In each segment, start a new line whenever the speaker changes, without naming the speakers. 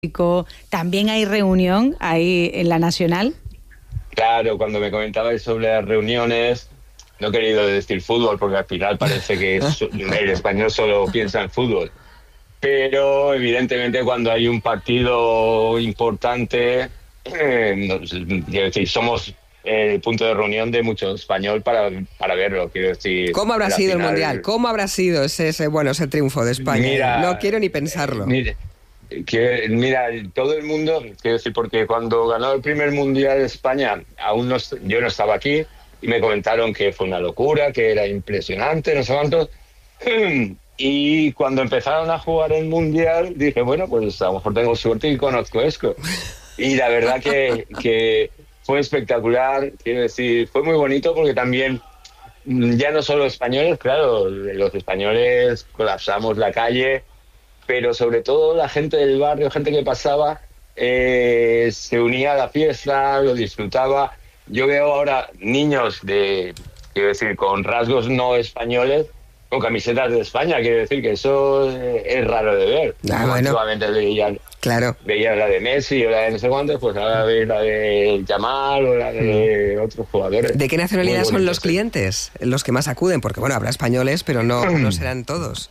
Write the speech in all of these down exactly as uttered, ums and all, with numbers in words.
¿También hay reunión ahí en la Nacional?
Claro, cuando me comentabais sobre las reuniones, no he querido decir fútbol porque al final parece que es, el español solo piensa en fútbol. Pero evidentemente cuando hay un partido importante, eh, quiero decir, somos el punto de reunión de mucho español para, para verlo, quiero decir.
¿Cómo habrá sido
final,
el Mundial? ¿Cómo habrá sido ese, ese, bueno, ese triunfo de España?
Mira,
no quiero ni pensarlo.
Mira, que, mira, todo el mundo, quiero decir, porque cuando ganó el primer Mundial de España, aún no, yo no estaba aquí, y me comentaron que fue una locura, que era impresionante, no sé cuántos. Y cuando empezaron a jugar el Mundial, dije, bueno, pues a lo mejor tengo suerte y conozco esto. Y la verdad que, que fue espectacular, quiero decir, fue muy bonito porque también, ya no solo españoles, claro, los españoles colapsamos la calle, pero sobre todo la gente del barrio, gente que pasaba, eh, se unía a la fiesta, lo disfrutaba. Yo veo ahora niños de, quiero decir, con rasgos no españoles, con camisetas de España, quiero decir que eso es raro de ver.
Ah, bueno.
Antiguamente veían,
claro.
veían la de Messi o la de no sé cuántos, pues ahora veis la de Yamal o la de mm. otros jugadores.
¿De qué nacionalidad son los clientes, los que más acuden? Porque bueno, habrá españoles, pero no, no serán todos.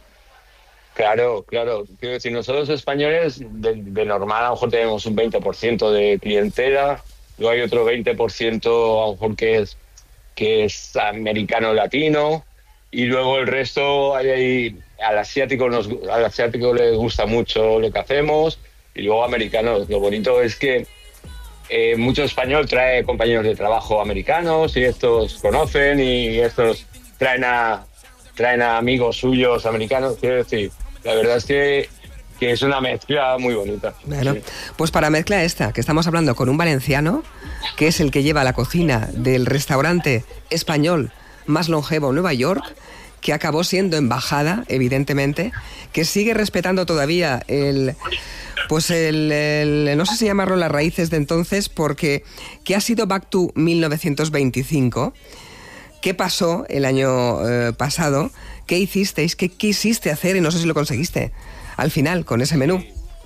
Claro, claro. Quiero decir, nosotros españoles, de, de normal a lo mejor tenemos un veinte por ciento de clientela, luego hay otro veinte por ciento a lo mejor que es, que es americano-latino, y luego el resto, hay, hay, al, asiático nos, al asiático le gusta mucho lo que hacemos, y luego americanos. Lo bonito es que eh, mucho español trae compañeros de trabajo americanos, y estos conocen, y estos traen a, traen a amigos suyos americanos, quiero decir. La verdad es que, que es una mezcla muy bonita.
Bueno,
sí.
Pues para mezcla esta, que estamos hablando con un valenciano, que es el que lleva la cocina del restaurante español más longevo en Nueva York, que acabó siendo embajada, evidentemente, que sigue respetando todavía el... Pues el, el... no sé si llamarlo las raíces de entonces, porque que ha sido Back to mil novecientos veinticinco... ¿Qué pasó el año eh, pasado? ¿Qué hicisteis? ¿Qué quisiste hacer? Y no sé si lo conseguiste al final con ese menú.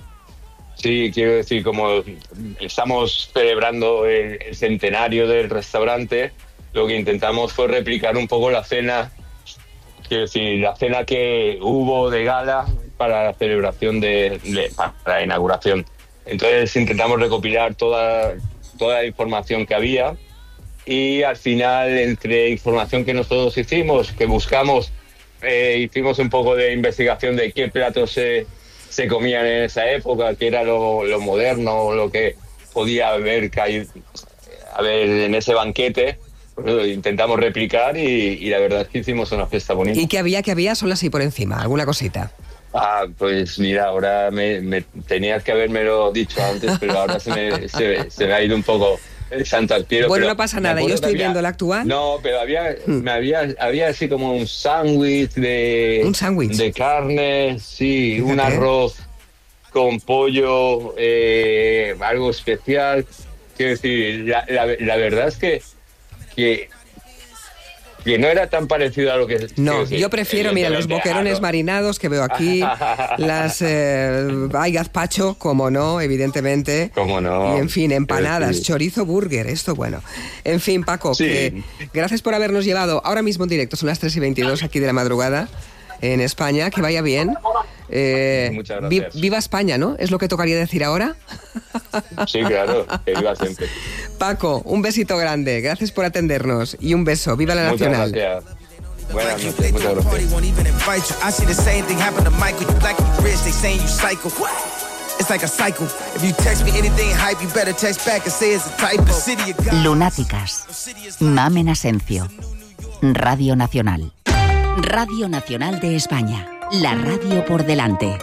Sí, quiero decir, como estamos celebrando el, el centenario del restaurante, lo que intentamos fue replicar un poco la cena, quiero decir, la cena que hubo de gala para la celebración de, de para la inauguración. Entonces intentamos recopilar toda, toda la información que había. Y al final, entre información que nosotros hicimos, que buscamos, eh, hicimos un poco de investigación de qué platos se, se comían en esa época, qué era lo, lo moderno, lo que podía haber caído haber en ese banquete. Pues intentamos replicar y, y la verdad es que hicimos una fiesta bonita.
¿Y qué había, qué había? Solo así por encima, alguna cosita.
Ah, pues mira, ahora me, me tenías que habérmelo dicho antes, pero ahora se me, se, se me ha ido un poco... El santo al pie.
Bueno, no pasa nada, yo estoy había, viendo la actual.
No, pero había, hmm. me había, había así como un sándwich de...
¿Un sándwich?
De carne, sí,
Fíjate.
Un arroz con pollo, eh, algo especial. Quiero decir, la, la, la verdad es que, que, que no era tan parecido a lo que...
No,
decir,
yo prefiero, mira, los boquerones marinados que veo aquí, las eh, hay gazpacho, como no, evidentemente.
Como no.
Y en fin, empanadas,
sí.
chorizo burger, esto bueno. En fin, Paco,
sí.
que gracias por habernos llevado ahora mismo en directo, son las tres y veintidós aquí de la madrugada en España, que vaya bien. Eh,
Muchas gracias.
Vi, viva España, ¿no? ¿Es lo que tocaría decir ahora?
Sí, claro, que viva siempre.
Paco, un besito grande, gracias por atendernos y un beso, viva la
muchas
Nacional.
Gracias. Buenas noches, muchas gracias.
Lunáticas. Mamen Asencio. Radio Nacional. Radio Nacional de España. La radio por delante.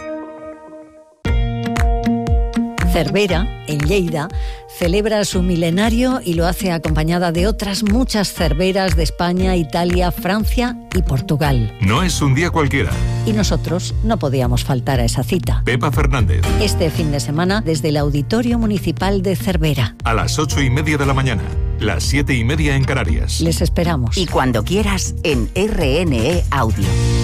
Cervera, en Lleida, celebra su milenario y lo hace acompañada de otras muchas cerveras de España, Italia, Francia y Portugal.
No es un día cualquiera.
Y nosotros no podíamos faltar a esa cita.
Pepa Fernández.
Este fin de semana desde el Auditorio Municipal de Cervera.
A las ocho y media de la mañana, las siete y media en Canarias.
Les esperamos.
Y cuando quieras en R N E Audio.